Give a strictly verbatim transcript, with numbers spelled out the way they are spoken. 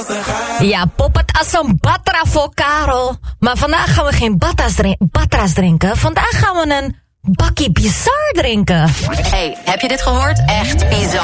Ja, pop het als een batra voor Karel. Maar vandaag gaan we geen batra's drin- batra's drinken. Vandaag gaan we een bakkie bizar drinken. Hey, heb je dit gehoord? Echt bizar.